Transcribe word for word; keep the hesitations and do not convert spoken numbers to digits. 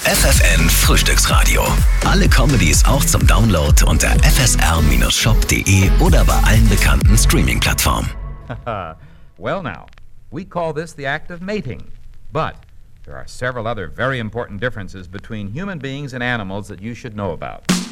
F F N Frühstücksradio. Alle Comedies auch zum Download unter f s r Bindestrich shop punkt d e oder bei allen bekannten Streaming-Plattformen. Well now, we call this the act of mating, but there are several other very important differences between human beings and animals that you should know about.